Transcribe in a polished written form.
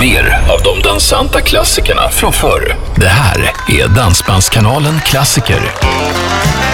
Mer av de dansanta klassikerna från förr. Det här är Dansbandskanalen Klassiker.